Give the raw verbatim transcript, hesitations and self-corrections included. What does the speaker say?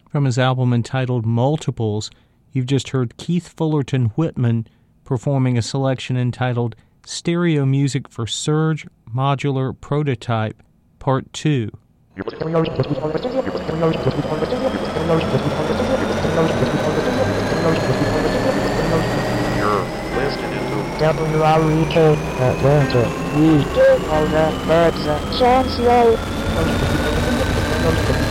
From his album entitled Multiples, you've just heard Keith Fullerton Whitman performing a selection entitled Stereo Music for Surge Modular Prototype, Part two. You're listening to W R E K Atlanta. We do all the birds. Chance